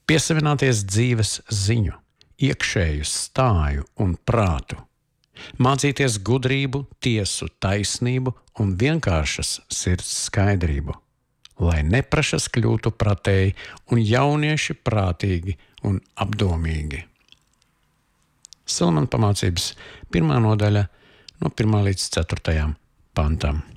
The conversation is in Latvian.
piesavināties dzīves ziņu, iekšēju stāju un prātu, mācīties gudrību, tiesu, taisnību un vienkāršas sirds skaidrību, lai neprašas kļūtu pratēji un jaunieši prātīgi un apdomīgi. Salamana pamācības 1. nodaļa no 1. līdz 4. pantam.